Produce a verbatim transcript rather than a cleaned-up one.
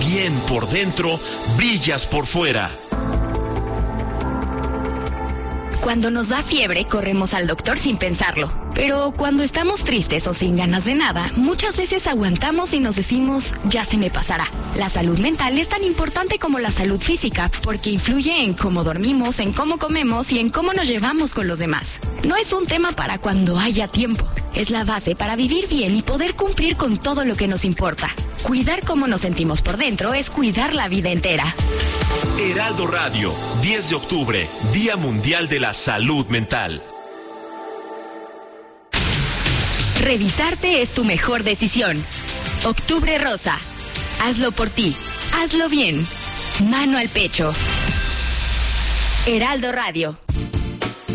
bien por dentro, brillas por fuera. Cuando nos da fiebre, corremos al doctor sin pensarlo. Pero cuando estamos tristes o sin ganas de nada, muchas veces aguantamos y nos decimos, ya se me pasará. La salud mental es tan importante como la salud física, porque influye en cómo dormimos, en cómo comemos y en cómo nos llevamos con los demás. No es un tema para cuando haya tiempo. Es la base para vivir bien y poder cumplir con todo lo que nos importa. Cuidar cómo nos sentimos por dentro es cuidar la vida entera. Heraldo Radio, diez de octubre, Día Mundial de la Salud Mental. Revisarte es tu mejor decisión. Octubre Rosa. Hazlo por ti. Hazlo bien. Mano al pecho. Heraldo Radio.